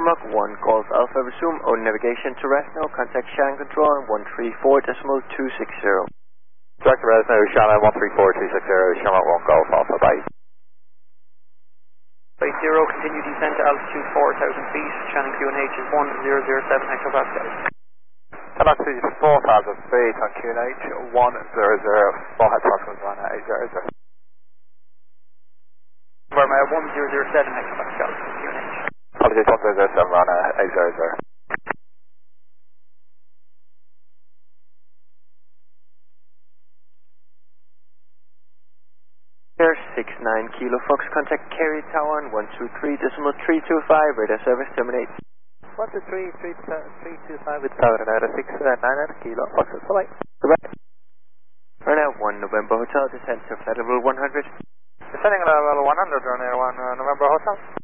Shamrock 1, Golf Alpha, resume on navigation to Resno, contact Shannon Control on 134.260. Direct to Resno, Shannon 134.260, Shamrock 1, Golf Alpha, bye. Base 0, continue descent to altitude 4,000 feet, Shannon QNH is 1007 hectopascal. Altitude 4,000 feet on QNH 100, 4 hectopascals on 800. Burma 1007 hectopascal, QNH. Altitude 1007 on 800. Air 69 Kilo Fox, contact Kerry Tower on 123.325, radar service terminate. 123.325 with tower and out of 699 Kilo Fox, bye. Goodbye. Runway 1 November Hotel, descent to flight level 100. Descending level 100, runway 1 November Hotel.